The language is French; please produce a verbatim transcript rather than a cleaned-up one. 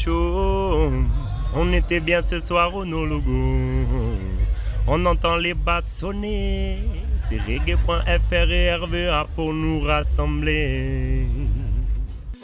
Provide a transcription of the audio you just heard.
chaud. On était bien ce soir au Nologo. On entend les basses sonner. C'est reggae point f r et R V A pour nous rassembler.